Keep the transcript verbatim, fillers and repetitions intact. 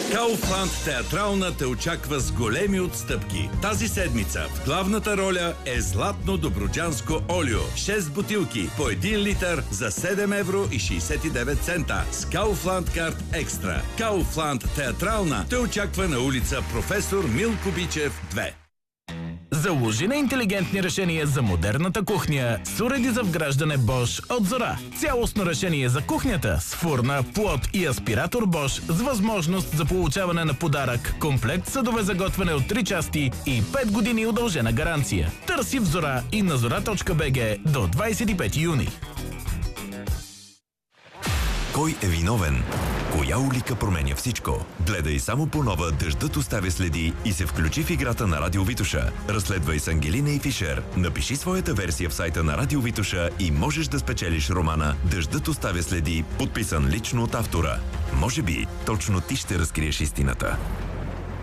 Кауфланд театрална те очаква с големи отстъпки. Тази седмица в главната роля е златно добруджанско олио. шест бутилки по един литър за седем евро и шейсет и девет цента с Кауфланд карт екстра. Кауфланд театрална те очаква на улица Професор Милко Бичев две. Заложи на интелигентни решения за модерната кухня с уреди за вграждане Bosch от Зора. Цялостно решение за кухнята с фурна, плот и аспиратор Bosch с възможност за получаване на подарък, комплект съдове за готвене от три части и пет години удължена гаранция. Търси в Зора и на зора точка би джи до двадесет и пети юни. Кой е виновен? Коя улика променя всичко? Гледай само по нова "Дъждът оставя следи" и се включи в играта на Радио Витоша. Разследвай с Ангелина и Фишер. Напиши своята версия в сайта на Радио Витоша и можеш да спечелиш романа "Дъждът оставя следи", подписан лично от автора. Може би, точно ти ще разкриеш истината.